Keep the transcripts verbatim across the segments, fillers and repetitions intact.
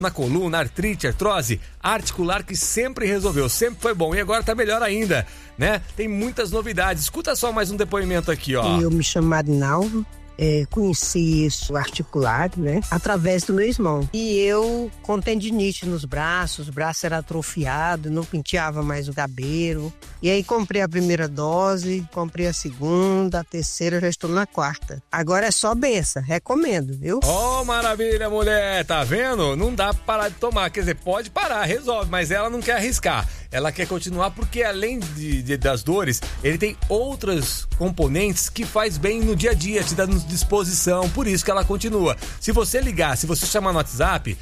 na coluna, artrite, artrose, articular que sempre resolveu, sempre foi bom e agora tá melhor ainda, né? Tem muitas novidades. Escuta só mais um depoimento aqui, ó. Eu me chamo Marinaldo. É, conheci isso articular, né? Através do meu irmão. E eu com tendinite nos braços, o braço era atrofiado, não penteava mais o cabelo. E aí comprei a primeira dose, comprei a segunda, a terceira, já estou na quarta. Agora é só benção, recomendo, viu? Oh, maravilha, mulher! Tá vendo? Não dá pra parar de tomar, quer dizer, pode parar, resolve, mas ela não quer arriscar. Ela quer continuar porque além de, de, das dores, ele tem outros componentes que faz bem no dia a dia, te dando disposição, por isso que ela continua. Se você ligar, se você chamar no WhatsApp,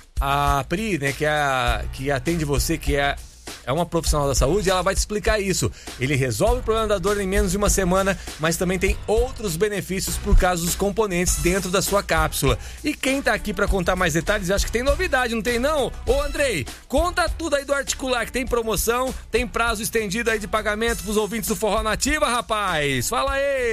a Pri, né, que, é a, que atende você, que é, é uma profissional da saúde, ela vai te explicar isso. Ele resolve o problema da dor em menos de uma semana, mas também tem outros benefícios por causa dos componentes dentro da sua cápsula. E quem tá aqui pra contar mais detalhes, acho que tem novidade, não tem não? Ô Andrei, conta tudo aí do articular, que tem promoção, tem prazo estendido aí de pagamento pros ouvintes do Forró Nativa, rapaz. Fala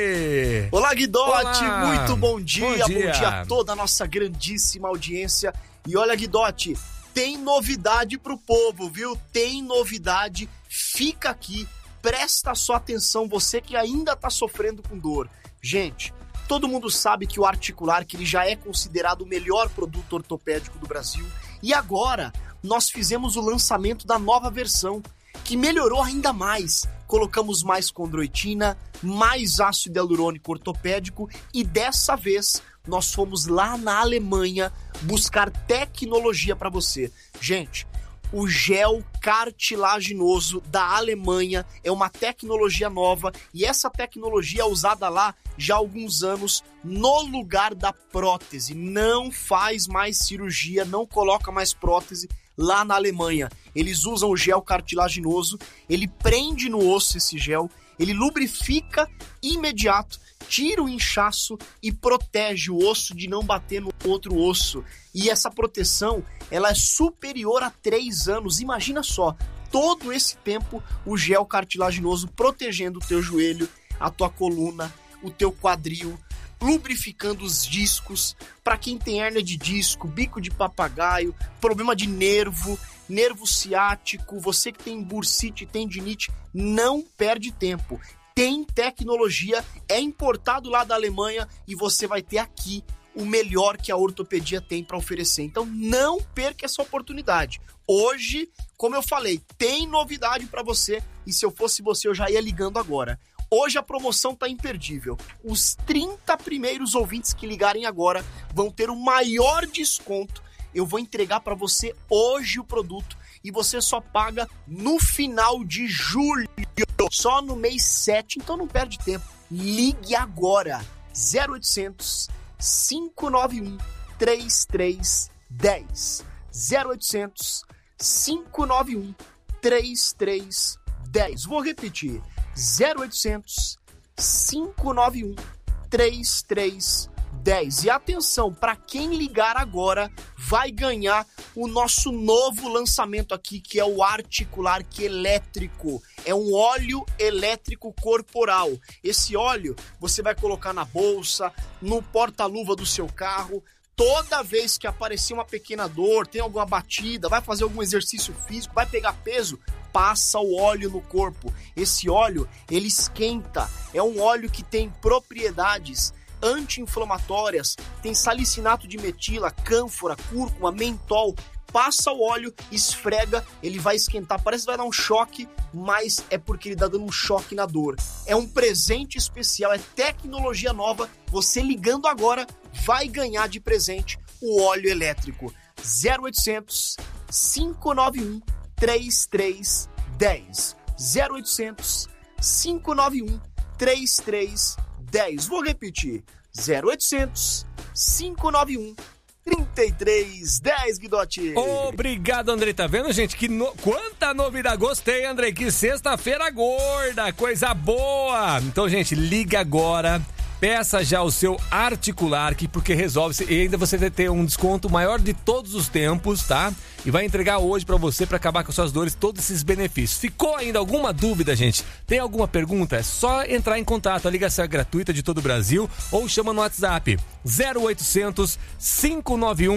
aí! Olá, Guidotti, Olá. Muito bom dia, Bom dia. bom dia a toda a nossa grandíssima audiência. E olha, Guidotti, tem novidade pro povo, viu? Tem novidade, fica aqui, presta sua atenção, você que ainda tá sofrendo com dor. Gente, todo mundo sabe que o articular, que ele já é considerado o melhor produto ortopédico do Brasil, e agora nós fizemos o lançamento da nova versão, que melhorou ainda mais. Colocamos mais condroitina, mais ácido hialurônico ortopédico e dessa vez nós fomos lá na Alemanha buscar tecnologia para você. Gente, o gel cartilaginoso da Alemanha é uma tecnologia nova e essa tecnologia é usada lá já há alguns anos no lugar da prótese. Não faz mais cirurgia, não coloca mais prótese lá na Alemanha. Eles usam o gel cartilaginoso, ele prende no osso esse gel, ele lubrifica imediato, tira o inchaço e protege o osso de não bater no outro osso. E essa proteção, ela é superior a três anos. Imagina só, todo esse tempo o gel cartilaginoso protegendo o teu joelho, a tua coluna, o teu quadril, lubrificando os discos. Para quem tem hérnia de disco, bico de papagaio, problema de nervo, nervo ciático, você que tem bursite, tendinite, não perde tempo. Tem tecnologia, é importado lá da Alemanha e você vai ter aqui o melhor que a ortopedia tem para oferecer. Então não perca essa oportunidade. Hoje, como eu falei, tem novidade para você e se eu fosse você eu já ia ligando agora. Hoje a promoção tá imperdível. Os trinta primeiros ouvintes que ligarem agora vão ter o maior desconto. Eu vou entregar para você hoje o produto e você só paga no final de julho, só no mês sete, então não perde tempo. Ligue agora, zero oitocentos, cinco nove um, três três um zero, zero oitocentos, cinco nove um, três três um zero. Vou repetir, zero oitocentos, cinco nove um, três três um zero. E atenção, para quem ligar agora vai ganhar o nosso novo lançamento aqui, que é o Articular que elétrico. É um óleo elétrico corporal. Esse óleo você vai colocar na bolsa, no porta-luva do seu carro. Toda vez que aparecer uma pequena dor, tem alguma batida, vai fazer algum exercício físico, vai pegar peso, passa o óleo no corpo. Esse óleo, ele esquenta. É um óleo que tem propriedades anti-inflamatórias, tem salicinato de metila, cânfora, cúrcuma, mentol. Passa o óleo, esfrega, ele vai esquentar, parece que vai dar um choque, mas é porque ele tá dando um choque na dor. É um presente especial, é tecnologia nova. Você ligando agora vai ganhar de presente o óleo elétrico. zero oitocentos, cinco nove um, três três um zero. zero oitocentos, cinco nove um, três três um zero. Vou repetir. zero oitocentos, cinco nove um, três três um zero, Guidotti. Obrigado, Andrei. Tá vendo, gente? Que no... Quanta novidade. Gostei, Andrei. Que sexta-feira gorda. Coisa boa. Então, gente, liga agora. Peça já o seu articular, que porque resolve, e ainda você vai ter um desconto maior de todos os tempos, tá? E vai entregar hoje pra você, pra acabar com suas dores, todos esses benefícios. Ficou ainda alguma dúvida, gente? Tem alguma pergunta? É só entrar em contato. A ligação é gratuita de todo o Brasil ou chama no WhatsApp zero oitocentos, cinco nove um,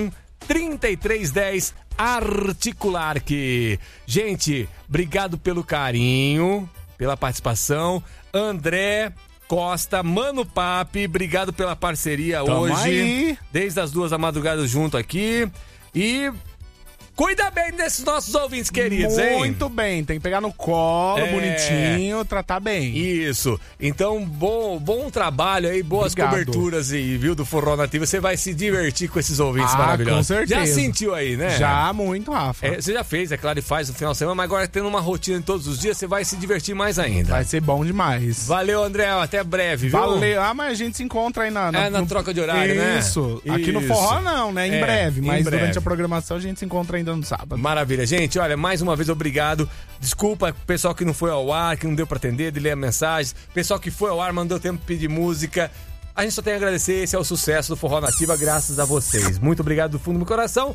trinta e três dez Articularque. Gente, obrigado pelo carinho, pela participação. André Costa, Mano Papi, obrigado pela parceria Tamo hoje. Aí. Desde as duas da madrugada junto aqui. E cuida bem desses nossos ouvintes queridos, hein? Muito bem, tem que pegar no colo, É. bonitinho, tratar bem. Isso. Então, bom, bom trabalho aí, boas Obrigado. coberturas aí, viu, do Forró Nativo. Você vai se divertir com esses ouvintes Ah, maravilhosos. com certeza. Já sentiu aí, né? Já muito, Rafa. É, você já fez, é claro, e faz no final de semana, mas agora tendo uma rotina todos os dias, você vai se divertir mais ainda. Vai ser bom demais. Valeu, André, até breve, viu? Valeu. Ah, mas a gente se encontra aí na... É, na no- troca de horário, né? Isso. Aqui Isso. no Forró não, né? Em É, breve. em Mas breve. durante a programação a gente se encontra ainda no sábado. Maravilha. Gente, olha, mais uma vez obrigado. Desculpa, pessoal que não foi ao ar, que não deu pra atender, de ler a mensagem. Pessoal que foi ao ar, mandou tempo de pedir música. A gente só tem a agradecer, esse é o sucesso do Forró Nativa, graças a vocês. Muito obrigado do fundo do meu coração.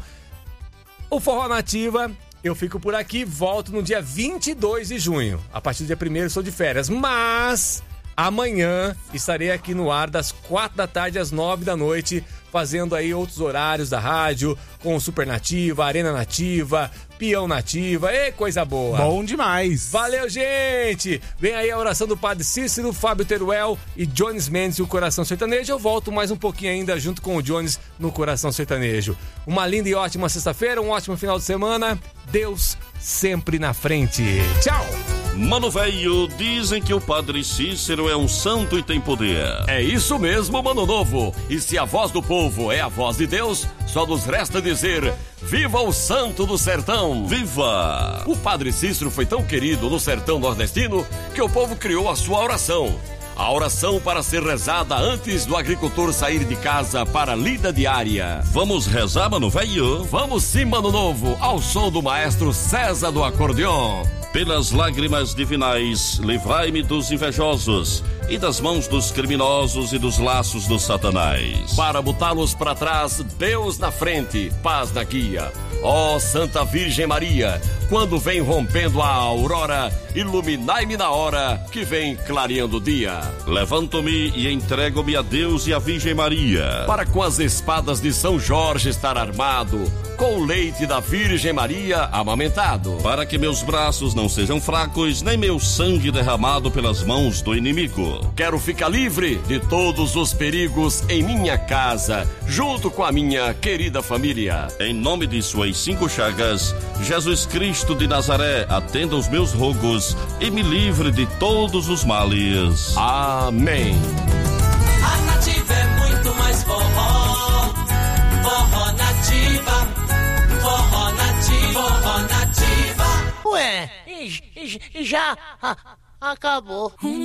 O Forró Nativa, eu fico por aqui, volto no dia vinte e dois de junho. A partir do dia primeiro estou de férias, mas amanhã estarei aqui no ar das quatro da tarde às nove da noite, fazendo aí outros horários da rádio, com Super Nativa, Arena Nativa, Peão Nativa, e coisa boa. Bom demais. Valeu, gente! Vem aí a oração do Padre Cícero, Fábio Teruel e Jones Mendes e o Coração Sertanejo. Eu volto mais um pouquinho ainda junto com o Jones no Coração Sertanejo. Uma linda e ótima sexta-feira, um ótimo final de semana. Deus sempre na frente. Tchau! Mano Velho, dizem que o Padre Cícero é um santo e tem poder. É isso mesmo, Mano Novo. E se a voz do povo é a voz de Deus, só nos resta dizer: viva o santo do sertão! Viva! O Padre Cícero foi tão querido no sertão nordestino que o povo criou a sua oração. A oração para ser rezada antes do agricultor sair de casa para a lida diária. Vamos rezar, Mano Velho? Vamos sim, Mano Novo, ao som do maestro César do acordeon. Pelas lágrimas divinais, livrai-me dos invejosos e das mãos dos criminosos e dos laços do Satanás. Para botá-los para trás, Deus na frente, paz na guia. Ó Santa Virgem Maria, quando vem rompendo a aurora, iluminai-me na hora que vem clareando o dia. Levanto-me e entrego-me a Deus e a Virgem Maria. Para com as espadas de São Jorge estar armado, com o leite da Virgem Maria amamentado. Para que meus braços não sejam fracos, nem meu sangue derramado pelas mãos do inimigo. Quero ficar livre de todos os perigos em minha casa, junto com a minha querida família. Em nome de suas cinco chagas, Jesus Cristo de Nazaré, atenda os meus rogos e me livre de todos os males. Amém. A Nativa é muito mais forró. Forró Nativa. Forró Nativa. Forró Nativa. Ué, e, e- e já a- acabou.